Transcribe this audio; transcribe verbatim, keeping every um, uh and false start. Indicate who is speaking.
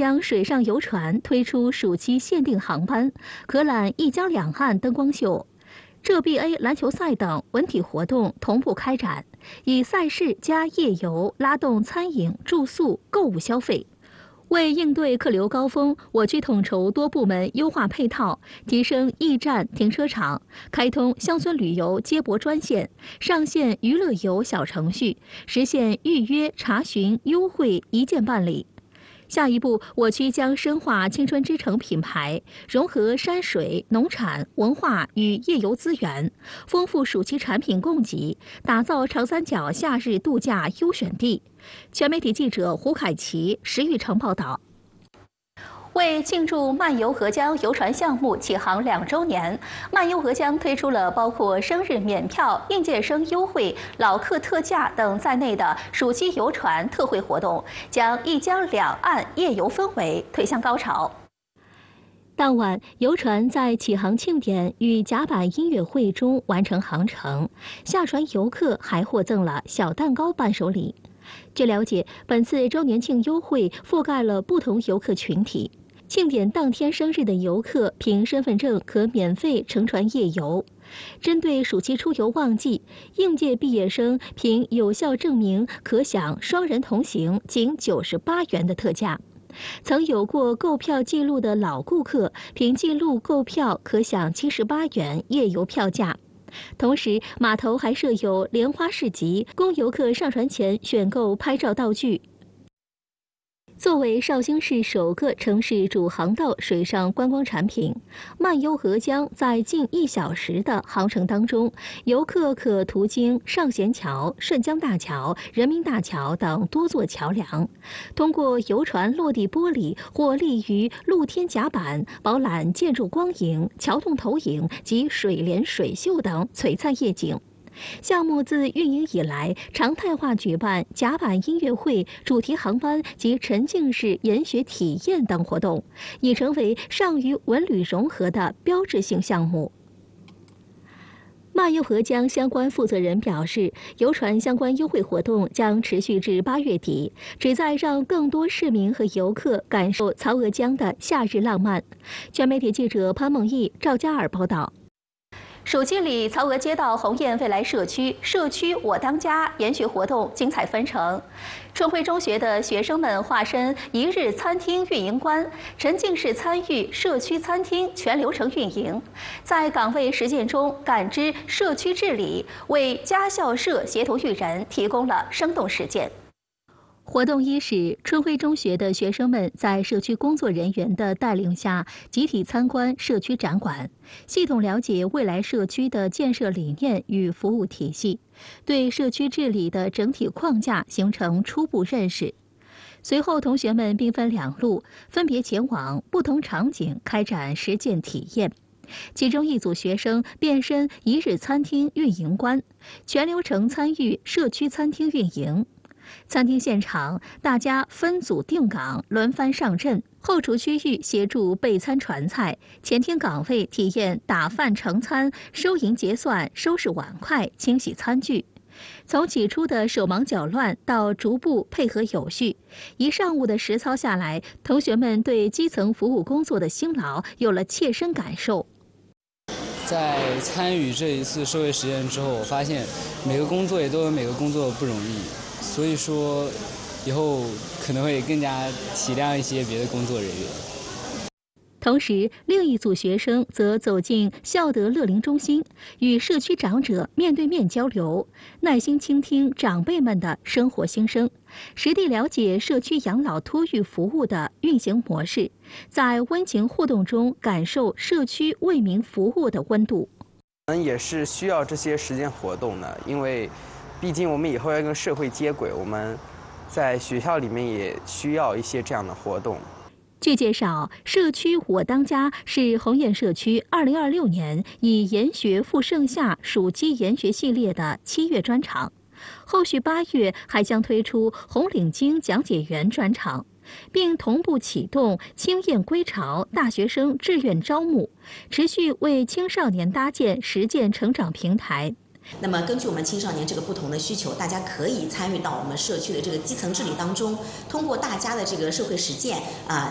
Speaker 1: 江水上游船推出暑期限定航班，可览一江两岸灯光秀。浙 B A 篮球赛等文体活动同步开展，以赛事加夜游拉动餐饮、住宿、购物消费。为应对客流高峰，我区统筹多部门优化配套，提升驿站停车场，开通乡村旅游接驳专线，上线娱乐游小程序，实现预约、查询、优惠一键办理。下一步，我区将深化青春之城品牌，融合山水、农产、文化与夜游资源，丰富暑期产品供给，打造长三角夏日度假优选地。全媒体记者胡凯琪、石玉成报道。为庆祝漫游合江游船项目启航两周年，漫游合江推出了包括生日免票、应届生优惠、老客特价等在内的暑期游船特惠活动，将一江两岸夜游氛围推向高潮。当晚，游船在启航庆典与甲板音乐会中完成航程，下船游客还获赠了小蛋糕伴手礼。据了解，本次周年庆优惠覆盖了不同游客群体。庆典当天生日的游客凭身份证可免费乘船夜游。针对暑期出游旺季，应届毕业生凭有效证明可享双人同行仅九十八元的特价。曾有过购票记录的老顾客凭记录购票可享七十八元夜游票价。同时，码头还设有莲花市集，供游客上船前选购拍照道具。作为绍兴市首个城市主航道水上观光产品，漫游合江在近一小时的航程当中，游客可途经上贤桥、顺江大桥、人民大桥等多座桥梁，通过游船落地玻璃或立于露天甲板，饱览建筑光影、桥洞投影及水帘水秀等璀璨夜景。项目自运营以来，常态化举办甲板音乐会、主题航班及沉浸式研学体验等活动，已成为上与文旅融合的标志性项目。漫游合江相关负责人表示，游船相关优惠活动将持续至八月底，旨在让更多市民和游客感受曹娥江的夏日浪漫。全媒体记者潘梦毅、赵佳尔报道。暑期里，曹娥街道鸿雁未来社区社区我当家研学活动精彩纷呈。春晖中学的学生们化身一日餐厅运营官，沉浸式参与社区餐厅全流程运营，在岗位实践中感知社区治理，为家校社协同育人提供了生动实践。活动伊始，春晖中学的学生们在社区工作人员的带领下，集体参观社区展馆，系统了解未来社区的建设理念与服务体系，对社区治理的整体框架形成初步认识。随后，同学们兵分两路，分别前往不同场景开展实践体验。其中一组学生变身一日餐厅运营官，全流程参与社区餐厅运营。餐厅现场，大家分组定岗，轮番上阵。后厨区域协助备餐传菜，前厅岗位体验打饭盛餐、收银结算、收拾碗筷、清洗餐具。从起初的手忙脚乱到逐步配合有序，一上午的实操下来，同学们对基层服务工作的辛劳有了切身感受。
Speaker 2: 在参与这一次社会实践之后，我发现每个工作也都有每个工作不容易。所以说，以后可能会更加体谅一些别的工作人员。
Speaker 1: 同时，另一组学生则走进孝德乐龄中心，与社区长者面对面交流，耐心倾听长辈们的生活心声，实地了解社区养老托育服务的运行模式，在温情互动中感受社区为民服务的温度。
Speaker 3: 我们也是需要这些实践活动的，因为毕竟我们以后要跟社会接轨，我们在学校里面也需要一些这样的活动。
Speaker 1: 据介绍，社区我当家是鸿雁社区二零二六年以研学赴盛夏暑期研学系列的七月专场，后续八月还将推出红领巾讲解员专场，并同步启动青雁归巢大学生志愿招募，持续为青少年搭建实践成长平台。
Speaker 4: 那么根据我们青少年这个不同的需求，大家可以参与到我们社区的这个基层治理当中，通过大家的这个社会实践啊、